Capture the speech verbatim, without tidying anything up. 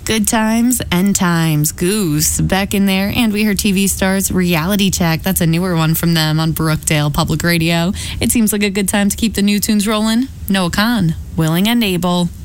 Good times and times. Goose back in there. And we heard T V stars Reality Check. That's a newer one from them on Brookdale Public Radio. It seems like a good time to keep the new tunes rolling. Noah Khan, Willing and Able.